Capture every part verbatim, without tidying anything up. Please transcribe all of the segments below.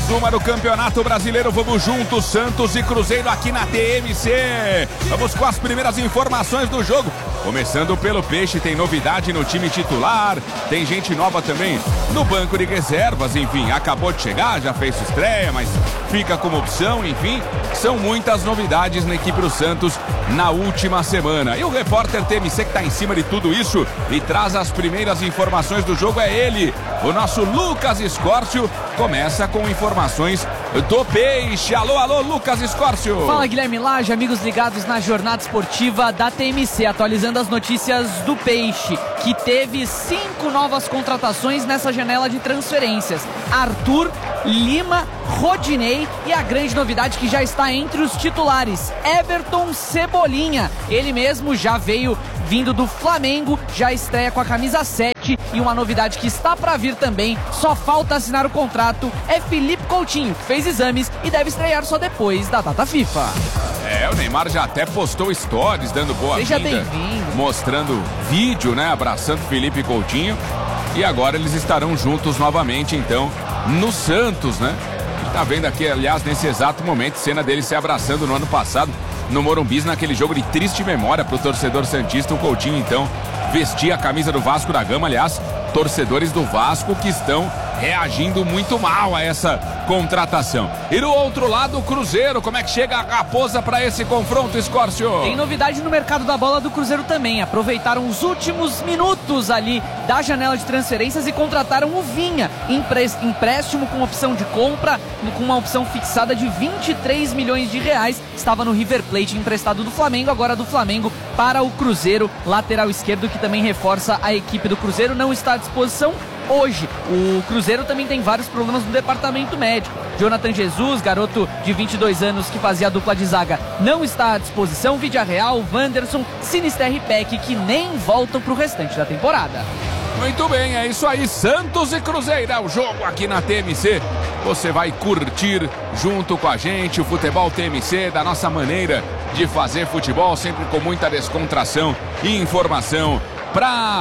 uma do Campeonato Brasileiro. Vamos juntos, Santos e Cruzeiro aqui na T M C. Vamos com as primeiras informações do jogo. Começando pelo Peixe, tem novidade no time titular, tem gente nova também no banco de reservas, enfim, acabou de chegar, já fez sua estreia, mas fica como opção, enfim, são muitas novidades na equipe do Santos na última semana. E o repórter T M C que está em cima de tudo isso e traz as primeiras informações do jogo é ele, o nosso Lucas Escórcio, começa com informações do Peixe. Alô, alô, Lucas Escórcio. Fala, Guilherme Lage, amigos ligados na jornada esportiva da T M C, atualizando as notícias do Peixe, que teve cinco novas contratações nessa janela de transferências. Arthur, Lima, Rodinei e a grande novidade que já está entre os titulares, Everton Cebolinha. Ele mesmo já veio vindo do Flamengo, já estreia com a camisa sete, e uma novidade que está para vir também, só falta assinar o contrato, é Felipe Coutinho, que fez exames e deve estrear só depois da data FIFA. É, o Neymar já até postou stories dando boa-vinda, Seja bem-vindo, mostrando vídeo, né, abraçando Felipe Coutinho, e agora eles estarão juntos novamente, então, no Santos, né? Tá vendo aqui, aliás, nesse exato momento, cena dele se abraçando no ano passado no Morumbi, naquele jogo de triste memória pro torcedor santista. O Coutinho, então, vestia a camisa do Vasco da Gama. Aliás, torcedores do Vasco que estão reagindo muito mal a essa contratação. E do outro lado, o Cruzeiro. Como é que chega a Raposa para esse confronto, Escórcio? Tem novidade no mercado da bola do Cruzeiro também. Aproveitaram os últimos minutos ali da janela de transferências e contrataram o Vinha, empréstimo com opção de compra, com uma opção fixada de vinte e três milhões de reais. Estava no River Plate, emprestado do Flamengo, agora do Flamengo para o Cruzeiro. Lateral esquerdo que também reforça a equipe do Cruzeiro, não está à disposição hoje. O Cruzeiro também tem vários problemas no departamento médico. Jonathan Jesus, garoto de vinte e dois anos que fazia a dupla de zaga, não está à disposição. Vidia Real, Wanderson, Sinisterra e Peck, que nem voltam para o restante da temporada. Muito bem, é isso aí, Santos e Cruzeiro, é o jogo aqui na T M C. Você vai curtir junto com a gente o futebol T M C, da nossa maneira de fazer futebol, sempre com muita descontração e informação pra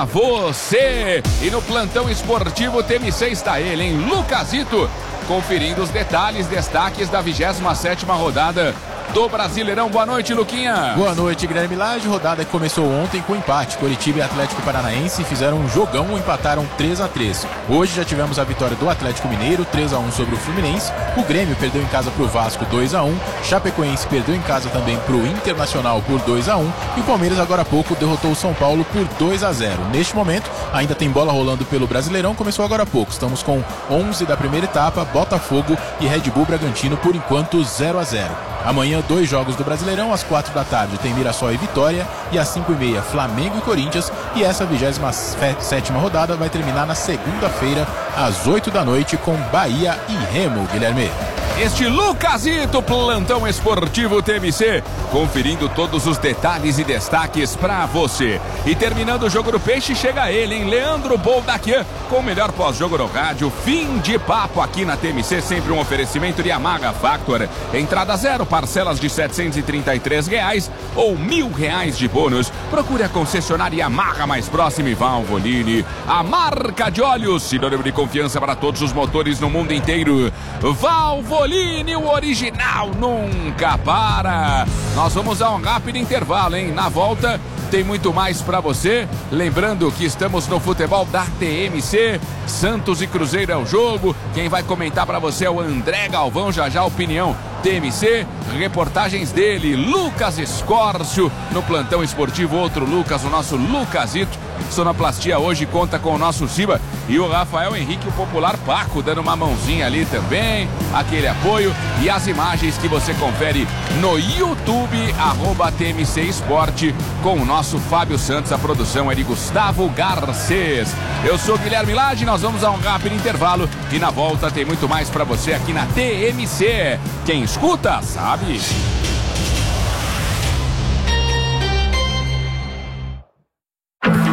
você. E no plantão esportivo T M C está ele, hein? Lucasito, conferindo os detalhes, destaques da vigésima sétima rodada do Brasileirão. Boa noite, Luquinha. Boa noite, Guilherme Lage. Rodada que começou ontem com empate. Coritiba e Atlético Paranaense fizeram um jogão e empataram três a três. Hoje já tivemos a vitória do Atlético Mineiro, três a um sobre o Fluminense. O Grêmio perdeu em casa pro Vasco, dois a um. Chapecoense perdeu em casa também pro Internacional por dois a um. E o Palmeiras agora há pouco derrotou o São Paulo por dois a zero. Neste momento ainda tem bola rolando pelo Brasileirão, começou agora há pouco. Estamos com onze da primeira etapa, Botafogo e Red Bull Bragantino por enquanto zero a zero. Amanhã, dois jogos do Brasileirão. Às quatro da tarde tem Mirassol e Vitória. E às cinco e meia, Flamengo e Corinthians. E essa vigésima sétima rodada vai terminar na segunda-feira, às oito da noite, com Bahia e Remo, Guilherme. Este Lucasito, plantão esportivo T M C, conferindo todos os detalhes e destaques pra você. E terminando o jogo do Peixe, chega ele, hein? Leandro Boldaquian, com o melhor pós-jogo no rádio. Fim de papo aqui na T M C, sempre um oferecimento de Yamaha Factor. Entrada zero, parcelas de setecentos e trinta e três reais ou mil reais de bônus. Procure a concessionária Yamaha mais próxima e Valvoline, a marca de óleos, sinônimo de confiança para todos os motores no mundo inteiro. Valvoline, o original nunca para. Nós vamos a um rápido intervalo, hein? Na volta tem muito mais pra você. Lembrando que estamos no futebol da T M C. Santos e Cruzeiro é o jogo. Quem vai comentar pra você é o André Galvão. Já já, opinião T M C, reportagens dele, Lucas Escórcio. No plantão esportivo, outro Lucas, o nosso Lucasito. Sonoplastia hoje conta com o nosso Ziba e o Rafael Henrique, o popular Paco, dando uma mãozinha ali também, aquele apoio. E as imagens que você confere no YouTube, arroba T M C Esporte, com o nosso Fábio Santos. A produção é de Gustavo Garcês. Eu sou Guilherme Lage, nós vamos a um rápido intervalo e na volta tem muito mais pra você aqui na T M C. Quem escuta, sabe. Com a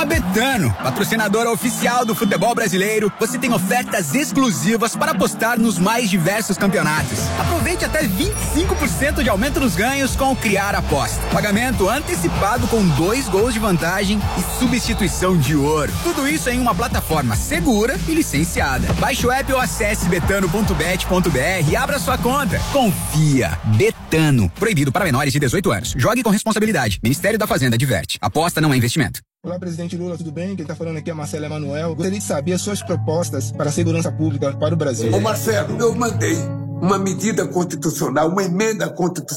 Betano, patrocinadora oficial do futebol brasileiro, você tem ofertas exclusivas para apostar nos mais diversos campeonatos. Aproveite até vinte e cinco por cento de aumento nos ganhos com o Criar Aposta. Pagamento antecipado com dois gols de vantagem e substituição de ouro. Tudo isso em uma plataforma segura e licenciada. Baixe o app ou acesse betano ponto bet ponto br e abra sua conta. Confia. Betano. Proibido para menores de dezoito anos. Jogue com responsabilidade. Ministério da Fazenda adverte. Aposta não é investimento. Olá, presidente Lula, tudo bem? Quem está falando aqui é Marcelo Emanuel. Gostaria de saber as suas propostas para a segurança pública para o Brasil. Ô Marcelo, eu mandei uma medida constitucional, uma emenda constitucional